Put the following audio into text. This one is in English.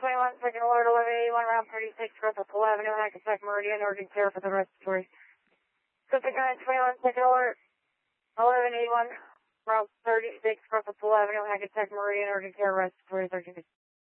21, second alert, 1181, round 36, Russell Avenue, Hackensack Meridian, urgent care for the respiratory. Pacific 921, second alert, 1181, route 36, Russell Avenue, Hackensack Meridian, urgent care, respiratory, 13.